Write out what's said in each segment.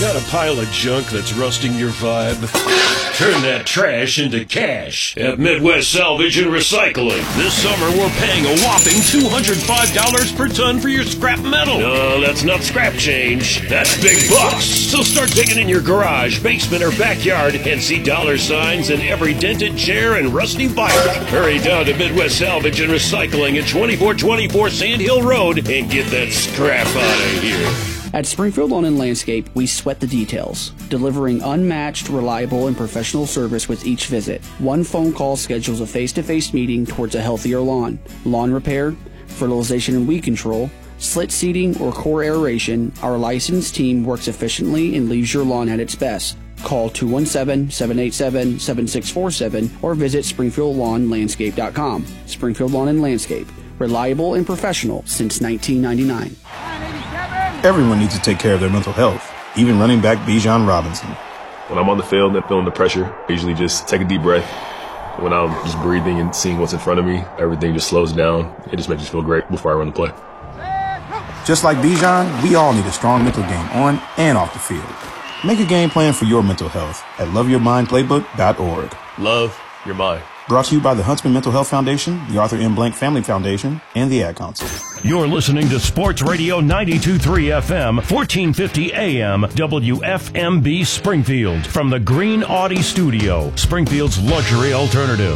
Got a pile of junk that's rusting your vibe? Turn that trash into cash at Midwest Salvage and Recycling. This summer, we're paying a whopping $205 per ton for your scrap metal. No, that's not scrap change. That's big bucks. So start digging in your garage, basement, or backyard and see dollar signs in every dented chair and rusty bike. Hurry down to Midwest Salvage and Recycling at 2424 Sand Hill Road and get that scrap out of here. At Springfield Lawn and Landscape, we sweat the details, delivering unmatched, reliable, and professional service with each visit. One phone call schedules a face-to-face meeting towards a healthier lawn. Lawn repair, fertilization and weed control, slit seeding, or core aeration, our licensed team works efficiently and leaves your lawn at its best. Call 217-787-7647 or visit SpringfieldLawnLandscape.com. Springfield Lawn and Landscape, reliable and professional since 1999. Everyone needs to take care of their mental health, even running back Bijan Robinson. When I'm on the field and feeling the pressure, I usually just take a deep breath. When I'm just breathing and seeing what's in front of me, everything just slows down. It just makes me feel great before I run the play. Just like Bijan, we all need a strong mental game on and off the field. Make a game plan for your mental health at loveyourmindplaybook.org. Love your mind. Brought to you by the Huntsman Mental Health Foundation, the Arthur M. Blank Family Foundation, and the Ad Council. You're listening to Sports Radio 92.3 FM, 1450 AM, WFMB Springfield. From the Green Audi Studio, Springfield's luxury alternative.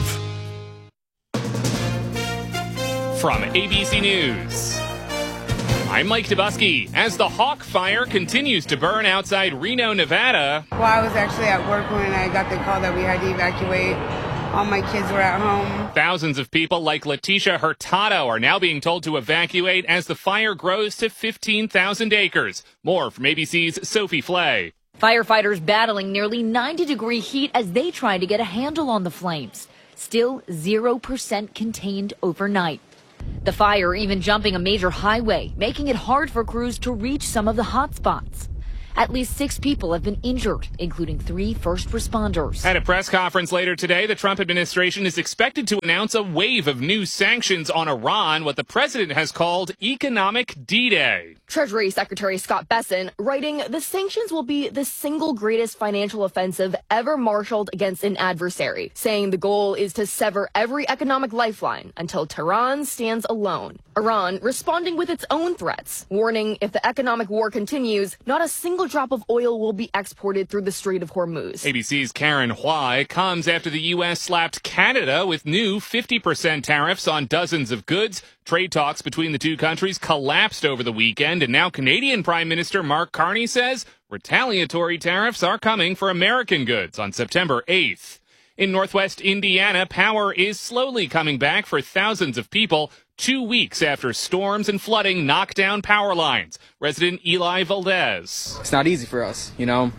From ABC News, I'm Mike Dubusky. As the Hawk Fire continues to burn outside Reno, Nevada. Well, I was actually at work when I got the call that we had to evacuate. All my kids were at home. Thousands of people like Letitia Hurtado are now being told to evacuate as the fire grows to 15,000 acres. More from ABC's Sophie Flay. Firefighters battling nearly 90-degree heat as they try to get a handle on the flames. Still 0% contained overnight. The fire even jumping a major highway, making it hard for crews to reach some of the hot spots. At least 6 people have been injured, including 3 first responders. At a press conference later today, the Trump administration is expected to announce a wave of new sanctions on Iran, what the president has called economic D-Day. Treasury Secretary Scott Bessent writing, the sanctions will be the single greatest financial offensive ever marshaled against an adversary, saying the goal is to sever every economic lifeline until Tehran stands alone. Iran responding with its own threats, warning if the economic war continues, not a single drop of oil will be exported through the Strait of Hormuz. ABC's Karen Huai comes after the U.S. slapped Canada with new 50% tariffs on dozens of goods. Trade talks between the two countries collapsed over the weekend, and now Canadian Prime Minister Mark Carney says retaliatory tariffs are coming for American goods on September 8th. In Northwest Indiana, power is slowly coming back for thousands of people 2 weeks after storms and flooding knocked down power lines. Resident Eli Valdez. It's not easy for us,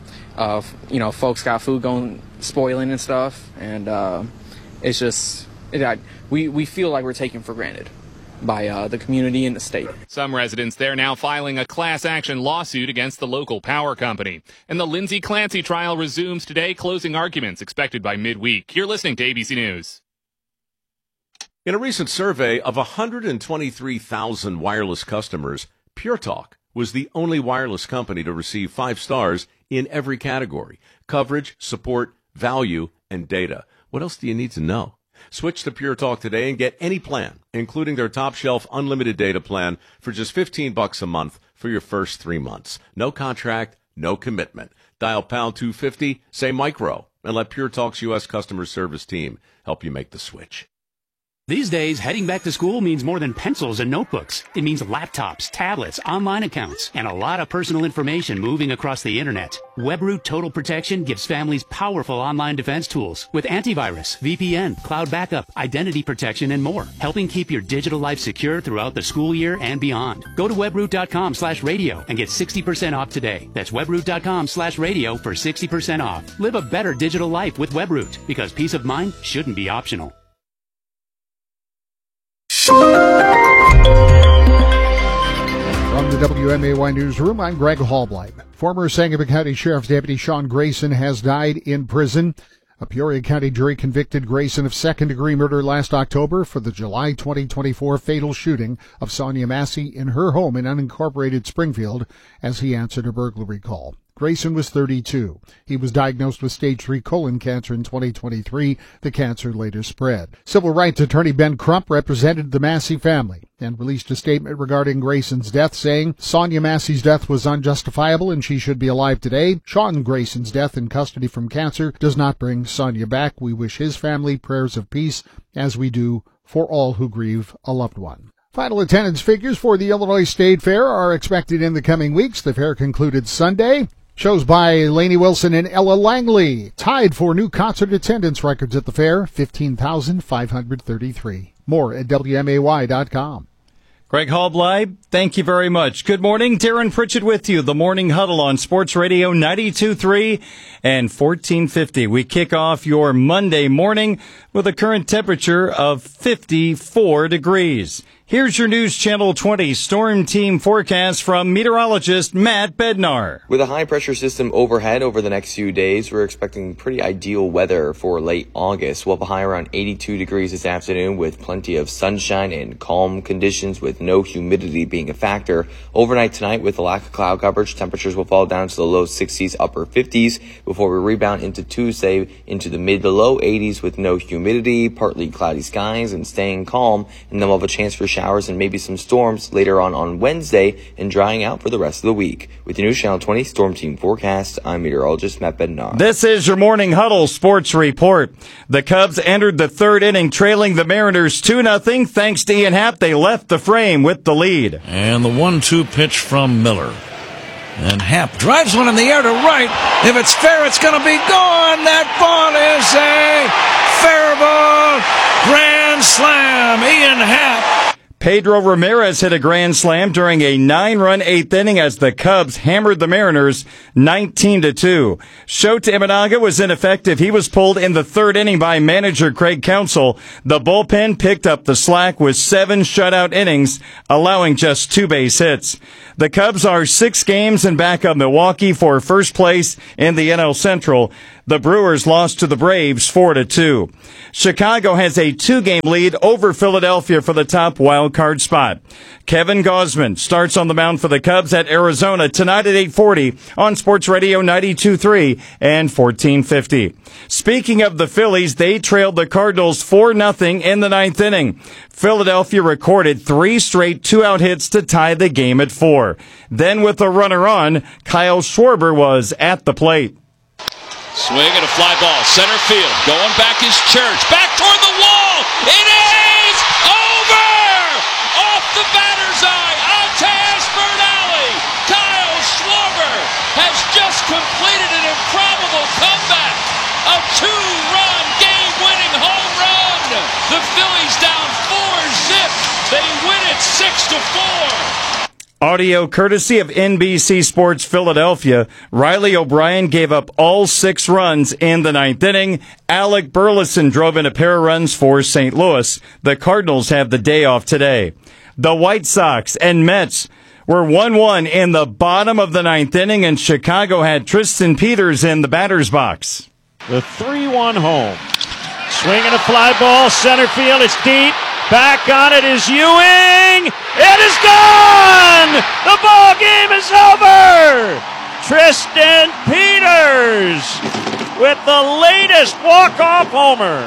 folks got food going, spoiling and stuff, and it's just, we feel like we're taken for granted by the community and the state. Some residents there now filing a class action lawsuit against the local power company. And the Lindsay Clancy trial resumes today, closing arguments expected by midweek. You're listening to ABC News. In a recent survey of 123,000 wireless customers, Pure Talk was the only wireless company to receive 5 stars in every category: coverage, support, value, and data. What else do you need to know? Switch to Pure Talk today and get any plan, including their top shelf unlimited data plan, for just $15 a month for your first 3 months. No contract, no commitment. Dial pound 250, say micro, and let Pure Talk's U.S. customer service team help you make the switch. These days, heading back to school means more than pencils and notebooks. It means laptops, tablets, online accounts, and a lot of personal information moving across the internet. WebRoot Total Protection gives families powerful online defense tools with antivirus, VPN, cloud backup, identity protection, and more, helping keep your digital life secure throughout the school year and beyond. Go to webroot.com/radio and get 60% off today. That's webroot.com/radio for 60% off. Live a better digital life with WebRoot, because peace of mind shouldn't be optional. From the WMAY newsroom, I'm Greg Hallblight. Former Sangamon County Sheriff's Deputy Sean Grayson has died in prison. A Peoria County jury convicted Grayson of second-degree murder last October for the July 2024 fatal shooting of Sonia Massey in her home in unincorporated Springfield as he answered a burglary call. Grayson was 32. He was diagnosed with stage 3 colon cancer in 2023. The cancer later spread. Civil rights attorney Ben Crump represented the Massey family and released a statement regarding Grayson's death, saying Sonia Massey's death was unjustifiable and she should be alive today. Sean Grayson's death in custody from cancer does not bring Sonia back. We wish his family prayers of peace, as we do for all who grieve a loved one. Final attendance figures for the Illinois State Fair are expected in the coming weeks. The fair concluded Sunday. Shows by Lainey Wilson and Ella Langley tied for new concert attendance records at the fair, 15,533. More at WMAY.com. Greg Halbleib, thank you very much. Good morning. Darren Pritchett with you. The Morning Huddle on Sports Radio 92.3 and 1450. We kick off your Monday morning with a current temperature of 54 degrees. Here's your News Channel 20 Storm Team forecast from meteorologist Matt Bednar. With a high-pressure system overhead over the next few days, we're expecting pretty ideal weather for late August. We'll have a high around 82 degrees this afternoon with plenty of sunshine and calm conditions with no humidity being a factor. Overnight tonight, with a lack of cloud coverage, temperatures will fall down to the low 60s, upper 50s before we rebound into Tuesday into the mid to low 80s with no humidity, partly cloudy skies, and staying calm. And then we'll have a chance for showers and maybe some storms later on Wednesday and drying out for the rest of the week. With your News Channel 20 Storm Team forecast, I'm meteorologist Matt Bednar. This is your Morning Huddle Sports Report. The Cubs entered the third inning trailing the Mariners 2-0. Thanks to Ian Happ, they left the frame with the lead. And the 1-2 pitch from Miller. And Happ drives one in the air to right. If it's fair, it's going to be gone. That ball is a fair ball. Grand slam. Ian Happ. Pedro Ramirez hit a grand slam during a 9-run eighth inning as the Cubs hammered the Mariners 19-2. Shota Imanaga was ineffective. He was pulled in the third inning by manager Craig Counsell. The bullpen picked up the slack with 7 shutout innings, allowing just 2 base hits. The Cubs are 6 games in back of Milwaukee for first place in the NL Central. The Brewers lost to the Braves 4-2. Chicago has a 2-game lead over Philadelphia for the top wild card spot. Kevin Gausman starts on the mound for the Cubs at Arizona tonight at 8:40 on Sports Radio 92.3 and 1450. Speaking of the Phillies, they trailed the Cardinals 4-0 in the 9th inning. Philadelphia recorded 3 straight 2-out hits to tie the game at 4. Then with a runner on, Kyle Schwarber was at the plate. Swing and a fly ball, center field, going back is Church, back toward the wall, it is over! Off the batter's eye, out to Ashburn Alley, Kyle Schwarber has just completed an improbable comeback, a 2-run game-winning home run! The Phillies down 4-zip, they win it 6-4! Audio courtesy of NBC Sports Philadelphia. Riley O'Brien gave up all 6 runs in the 9th inning. Alec Burleson drove in a pair of runs for St. Louis. The Cardinals have the day off today. The White Sox and Mets were 1-1 in the bottom of the 9th inning, and Chicago had Tristan Peters in the batter's box. The 3-1 home. Swing and a fly ball, center field, it's deep. Back on it is Ewing. It is gone! The ball game is over! Tristan Peters with the latest walk-off homer.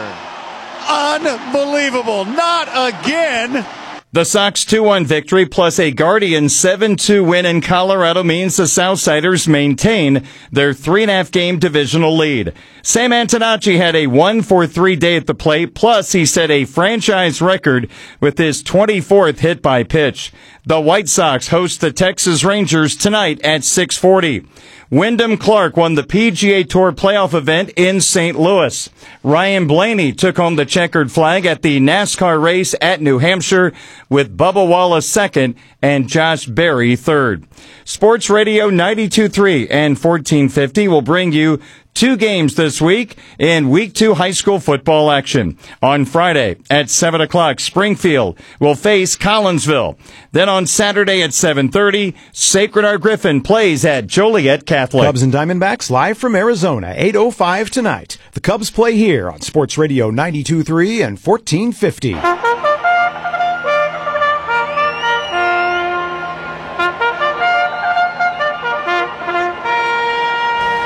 Unbelievable. Not again. The Sox 2-1 victory plus a Guardian 7-2 win in Colorado means the Southsiders maintain their 3.5-game divisional lead. Sam Antonacci had a 1-for-3 day at the plate, plus he set a franchise record with his 24th hit by pitch. The White Sox host the Texas Rangers tonight at 6:40. Wyndham Clark won the PGA Tour playoff event in St. Louis. Ryan Blaney took home the checkered flag at the NASCAR race at New Hampshire with Bubba Wallace second and Josh Berry third. Sports Radio 92.3 and 1450 will bring you 2 games this week in Week 2 high school football action. On Friday at 7 o'clock, Springfield will face Collinsville. Then on Saturday at 7:30, Sacred Heart Griffin plays at Joliet Catholic. Cubs and Diamondbacks live from Arizona, 8:05 tonight. The Cubs play here on Sports Radio 92.3 and 1450.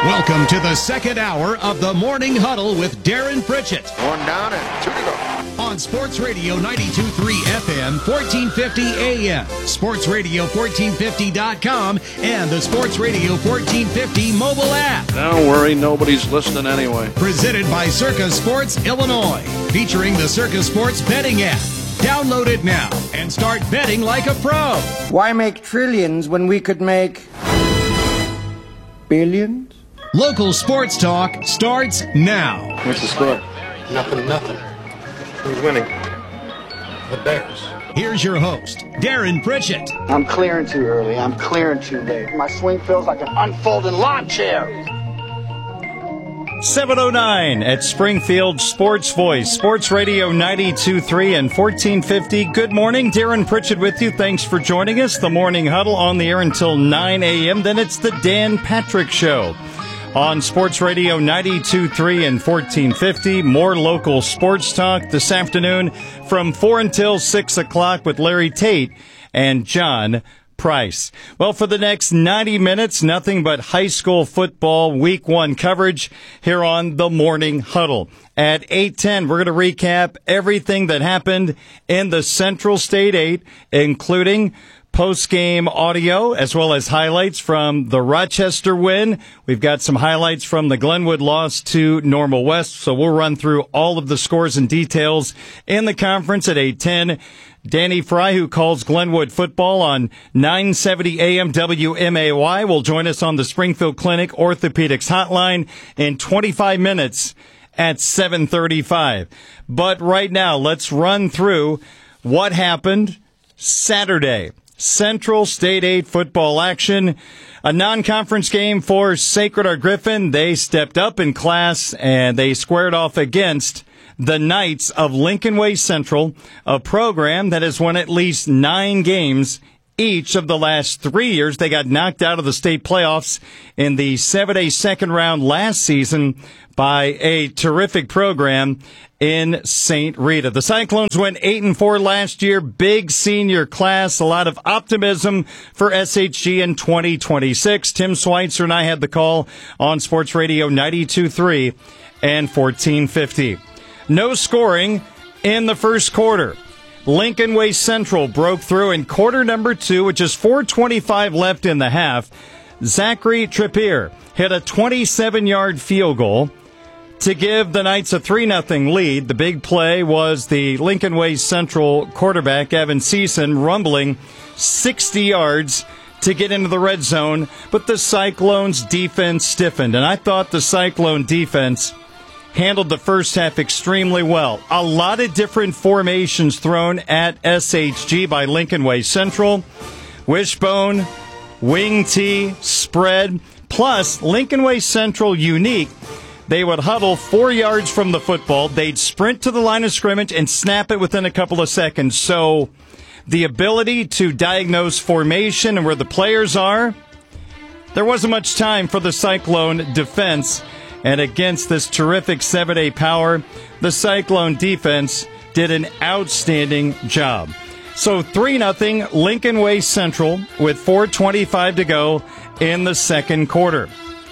Welcome to the second hour of the Morning Huddle with Darren Pritchett. One down and 2 to go. On Sports Radio 92.3 FM, 1450 AM, sportsradio1450.com, and the Sports Radio 1450 mobile app. Don't worry, nobody's listening anyway. Presented by Circa Sports Illinois, featuring the Circa Sports betting app. Download it now and start betting like a pro. Why make trillions when we could make billions? Local sports talk starts now. What's the score? 0-0. Who's winning? The Bears. Here's your host, Darren Pritchett. I'm clearing too early. I'm clearing too late. My swing feels like an unfolding lawn chair. 7:09 at Springfield Sports Voice, Sports Radio 92.3 and 1450. Good morning, Darren Pritchett with you. Thanks for joining us. The Morning Huddle on the air until 9 a.m. Then it's the Dan Patrick Show on Sports Radio 92.3 and 1450. More local sports talk this afternoon from 4 until 6 o'clock with Larry Tate and John Price. Well, for the next 90 minutes, nothing but high school football week 1 coverage here on the Morning Huddle. At 8:10, we're going to recap everything that happened in the Central State 8, including post-game audio as well as highlights from the Rochester win. We've got some highlights from the Glenwood loss to Normal West, so we'll run through all of the scores and details in the conference at 8:10. Danny Fry, who calls Glenwood football on 970 AM WMAY, will join us on the Springfield Clinic Orthopedics Hotline in 25 minutes at 7:35. But right now, let's run through what happened Saturday. Central State 8 football action. A non-conference game for Sacred Heart Griffin. They stepped up in class and they squared off against the Knights of Lincoln Way Central, a program that has won at least 9 games each of the last 3 years. They got knocked out of the state playoffs in the 7A second round last season by a terrific program in St. Rita. The Cyclones went 8-4 last year. Big senior class. A lot of optimism for SHG in 2026. Tim Schweitzer and I had the call on Sports Radio 92.3 and 1450. No scoring in the first quarter. Lincoln Way Central broke through in quarter number 2, which is 4:25 left in the half. Zachary Trippier hit a 27-yard field goal to give the Knights a 3-0 lead. The big play was the Lincoln Way Central quarterback, Evan Season, rumbling 60 yards to get into the red zone, but the Cyclones' defense stiffened, and I thought the Cyclone defense handled the first half extremely well. A lot of different formations thrown at SHG by Lincoln Way Central. Wishbone, wing tee, spread, plus Lincoln Way Central unique. They would huddle 4 yards from the football. They'd sprint to the line of scrimmage and snap it within a couple of seconds. So the ability to diagnose formation and where the players are, there wasn't much time for the Cyclone defense. And against this terrific 7A power, the Cyclone defense did an outstanding job. So 3-0 Lincoln Way Central with 4:25 to go in the second quarter.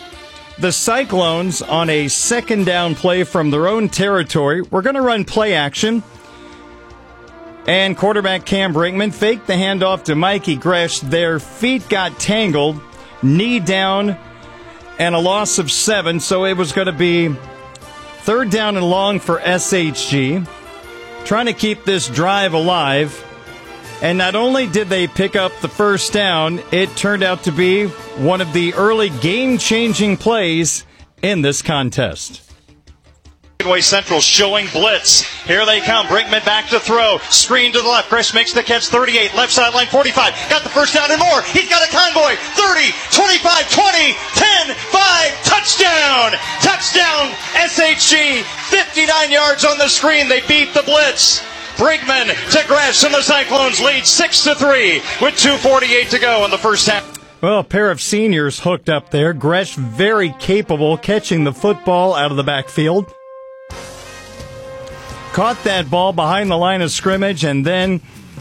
The Cyclones, on a second down play from their own territory, were going to run play action. And quarterback Cam Brinkman faked the handoff to Mikey Gresh. Their feet got tangled, knee down, and a loss of 7, so it was going to be third down and long for SHG, trying to keep this drive alive. And not only did they pick up the first down, it turned out to be one of the early game-changing plays in this contest. Way Central showing blitz. Here they come. Brinkman back to throw. Screen to the left. Chris makes the catch. 38. Left sideline. 45. Got the first down and more. He's got a convoy. 30, 25, 20, 10, 5. Touchdown. Touchdown. SHG. 59 yards on the screen. They beat the blitz. Brinkman to Gresh, and the Cyclones lead 6-3 with 2:48 to go in the first half. Well, a pair of seniors hooked up there. Gresh very capable catching the football out of the backfield. Caught that ball behind the line of scrimmage and then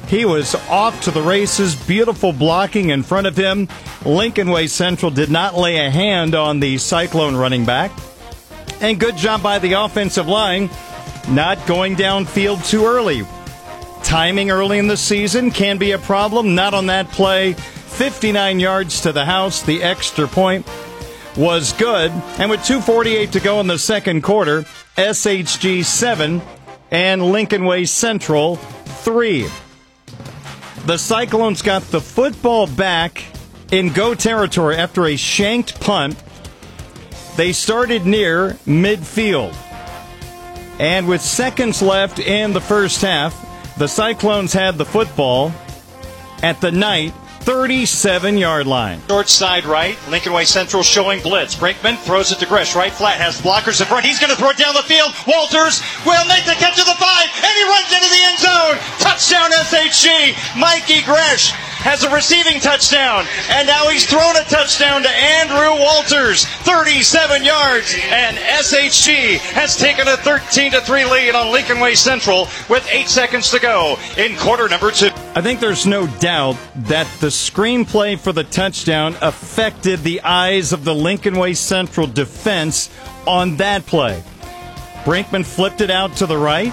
He was off to the races. Beautiful blocking in front of him. Lincoln Way Central did not lay a hand on the Cyclone running back. And good job by the offensive line, not going downfield too early. Timing early in the season can be a problem. Not on that play. 59 yards to the house. The extra point was good. And with 2:48 to go in the second quarter, SHG 7 and Lincoln Way Central 3. The Cyclones got the football back in go territory after a shanked punt. They started near midfield. And with seconds left in the first half, the Cyclones had the football at the Knight 37-yard line. Short side right, Lincoln Way Central showing blitz. Brinkman throws it to Gresh, right flat, has blockers in front. He's going to throw it down the field. Walters will make the catch of the 5, and he runs into the end zone. Touchdown SHG. Mikey Gresh has a receiving touchdown, and now he's thrown a touchdown to Andrew Walters, 37 yards, and SHG has taken a 13-3 lead on Lincoln Way Central with 8 seconds to go in quarter number 2. I think there's no doubt that the screenplay for the touchdown affected the eyes of the Lincoln Way Central defense on that play. Brinkman flipped it out to the right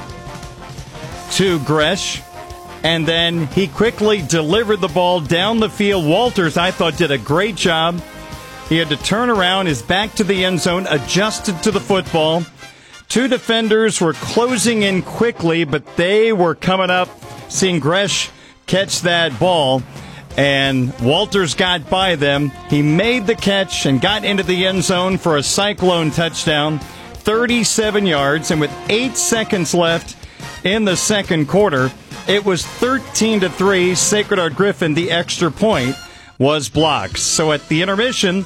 to Gresh, and then he quickly delivered the ball down the field. Walters, I thought, did a great job. He had to turn around, his back to the end zone, adjusted to the football. 2 defenders were closing in quickly, but they were coming up, seeing Gresh catch that ball, and Walters got by them. He made the catch and got into the end zone for a Cyclone touchdown, 37 yards, and with 8 seconds left in the second quarter, it was 13-3. Sacred Heart Griffin, the extra point, was blocked. So at the intermission,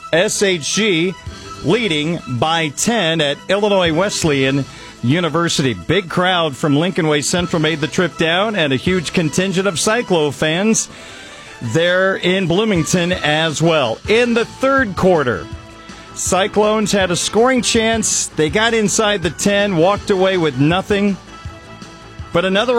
SHG leading by 10 at Illinois Wesleyan University. Big crowd from Lincoln Way Central made the trip down, and a huge contingent of Cyclo fans there in Bloomington as well. In the third quarter, Cyclones had a scoring chance. They got inside the 10, walked away with nothing. But another